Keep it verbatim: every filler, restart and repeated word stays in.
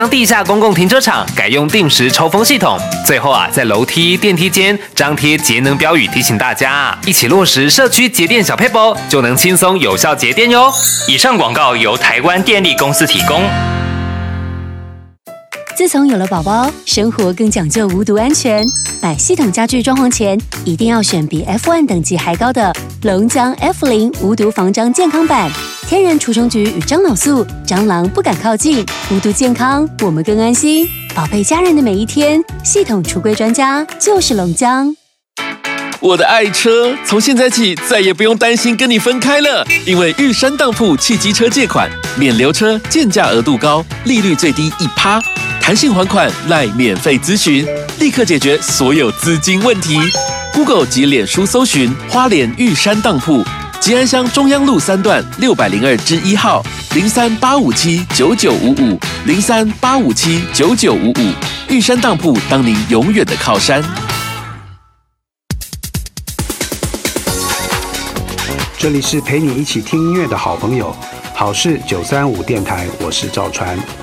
让地下公共停车场改用定时抽风系统。最后啊，在楼梯、电梯间张贴节能标语，提醒大家一起落实社区节电小撇步，就能轻松有效节电哟。 以上广告由台湾电力公司提供。 自从有了宝宝，生活更讲究无毒安全。买系统家具装潢前，一定要选比 F 一 等级还高的龙江 F 零 无毒防蟑健康版。天然除虫菊与樟脑素，蟑螂不敢靠近，无毒健康，我们更安心。宝贝家人的每一天，系统橱柜专家就是龙江。 我的爱车，从现在起再也不用担心跟你分开了，因为玉山当铺汽机车借款免留车，建价额度高，利率最低一趴，弹性还款赖免费咨询，立刻解决所有资金问题。Google 及脸书搜寻花莲玉山当铺，吉安乡中央路三段六百零二之一号，零三八五七九九五五零三八五七九九五五，玉山当铺当您永远的靠山。 这里是陪你一起听音乐的好朋友，好事九三五电台，我是赵传。